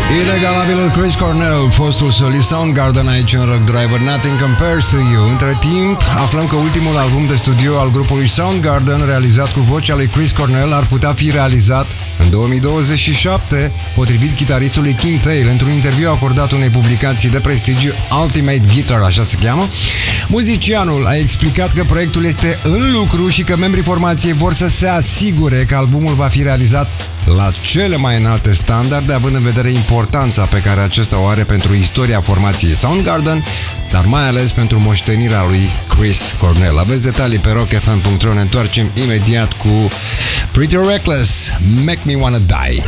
Inegalabilul Chris Cornell, fostul solist Soundgarden, aici în Rock Driver, Nothing Compares to You. Între timp, aflăm că ultimul album de studio al grupului Soundgarden, realizat cu vocea lui Chris Cornell, ar putea fi realizat în 2027, potrivit chitaristului Kim Thayil, într-un interviu acordat unei publicații de prestigiu, Ultimate Guitar, așa se cheamă. Muzicianul a explicat că proiectul este în lucru și că membrii formației vor să se asigure că albumul va fi realizat la cele mai înalte standarde, având în vedere importanța pe care acesta o are pentru istoria formației Soundgarden, dar mai ales pentru moștenirea lui Chris Cornell. Aveți detalii pe rockfm.ro. Ne întoarcem imediat cu Pretty Reckless, Make Me Wanna Die.